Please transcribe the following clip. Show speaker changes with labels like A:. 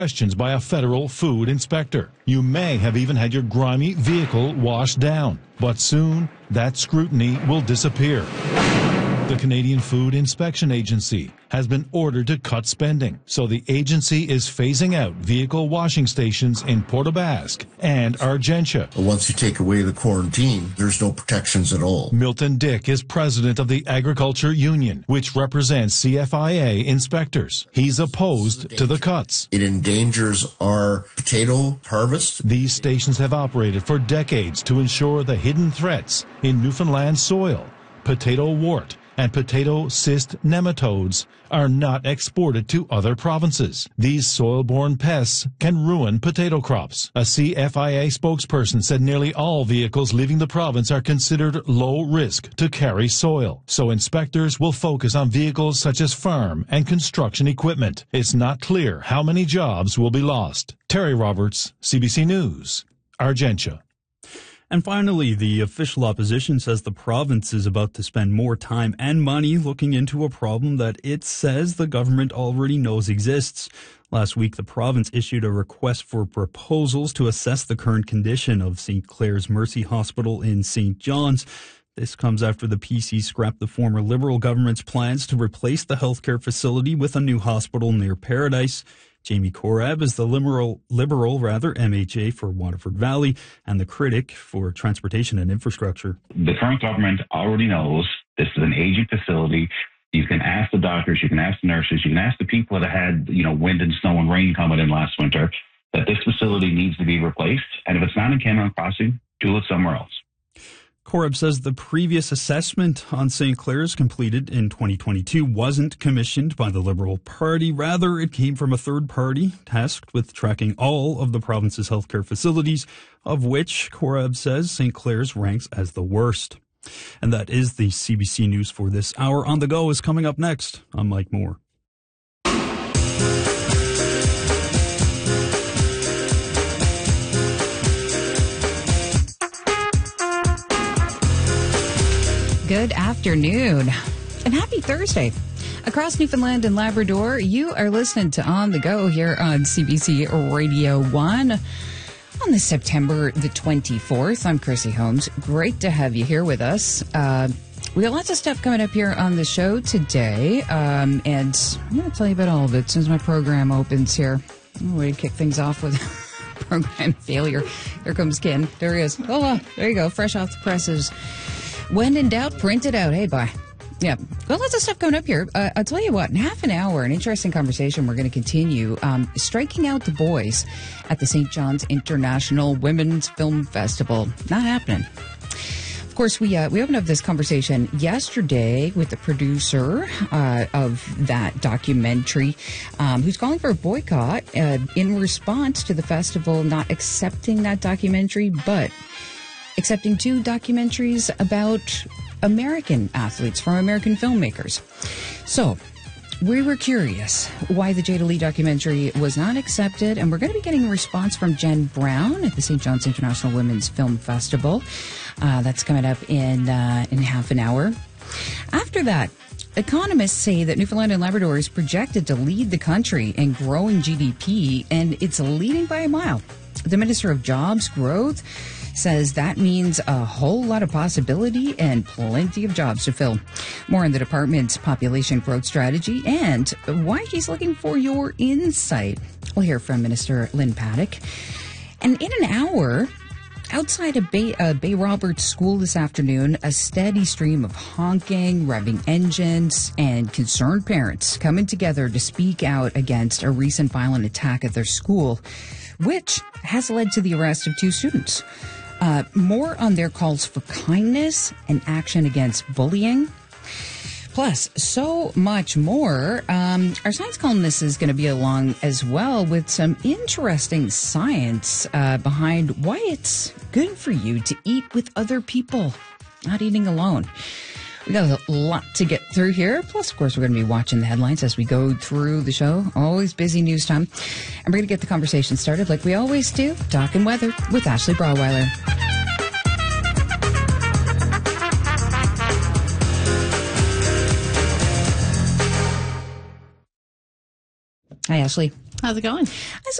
A: questions by a federal food inspector. You may have even had your grimy vehicle washed down, but soon that scrutiny will disappear. The Canadian Food Inspection Agency has been ordered to cut spending, so the agency is phasing out vehicle washing stations in Port aux Basques and Argentia.
B: Once you take away the quarantine, there's no protections at all.
A: Milton Dick is president of the Agriculture Union, which represents CFIA inspectors. He's opposed to the cuts.
B: It endangers our potato harvest.
A: These stations have operated for decades to ensure the hidden threats in Newfoundland soil, potato wart, and potato cyst nematodes are not exported to other provinces. These soil-borne pests can ruin potato crops. A CFIA spokesperson said nearly all vehicles leaving the province are considered low risk to carry soil, so inspectors will focus on vehicles such as farm and construction equipment. It's not clear how many jobs will be lost. Terry Roberts, CBC News, Argentia.
C: And finally, the official opposition says the province is about to spend more time and money looking into a problem that it says the government already knows exists. Last week, the province issued a request for proposals to assess the current condition of St. Clair's Mercy Hospital in St. John's. This comes after the PC scrapped the former Liberal government's plans to replace the healthcare facility with a new hospital near Paradise. Jamie Korab is the liberal MHA for Waterford Valley and the critic for transportation and infrastructure.
D: The current government already knows this is an aging facility. You can ask the doctors, you can ask the nurses, you can ask the people that had, wind and snow and rain coming in last winter, that this facility needs to be replaced. And if it's not in Cameron Crossing, do it somewhere else.
C: Korab says the previous assessment on St. Clair's completed in 2022 wasn't commissioned by the Liberal Party. Rather, it came from a third party tasked with tracking all of the province's healthcare facilities, of which Korab says St. Clair's ranks as the worst. And that is the CBC News for this hour. On the Go is coming up next. I'm Mike Moore.
E: Good afternoon and happy Thursday. Across Newfoundland and Labrador, you are listening to On the Go here on CBC Radio 1 on this September the 24th. I'm Chrissy Holmes. Great to have you here with us. We got lots of stuff coming up here on the show today, and I'm going to tell you about all of it as soon as my program opens here. I'm going to kick things off with program failure. Here comes Ken. There he is. Oh, there you go. Fresh off the presses. When in doubt, print it out. Hey, bye. Yeah. Well, lots of stuff coming up here. I'll tell you what, in half an hour, an interesting conversation we're going to continue. Striking out the boys at the St. John's International Women's Film Festival. Not happening. Of course, we opened up this conversation yesterday with the producer of that documentary, who's calling for a boycott in response to the festival not accepting that documentary, but accepting 2 documentaries about American athletes from American filmmakers. So we were curious why the Jada Lee documentary was not accepted, and we're going to be getting a response from Jen Brown at the St. John's International Women's Film Festival. That's coming up in half an hour. After that, economists say that Newfoundland and Labrador is projected to lead the country in growing GDP, and it's leading by a mile. The Minister of Jobs Growth says that means a whole lot of possibility and plenty of jobs to fill. More on the department's population growth strategy and why he's looking for your insight. We'll hear from Minister Lynn Paddock. And in an hour, outside of Bay Roberts School this afternoon, a steady stream of honking, revving engines, and concerned parents coming together to speak out against a recent violent attack at their school, which has led to the arrest of 2 students. More on their calls for kindness and action against bullying. Plus, so much more. Our science columnist is going to be along as well with some interesting science behind why it's good for you to eat with other people, not eating alone. We got a lot to get through here. Plus, of course, we're going to be watching the headlines as we go through the show. Always busy news time. And we're going to get the conversation started like we always do, talking weather with Ashley Braweiler. Hi, Ashley.
F: How's it going?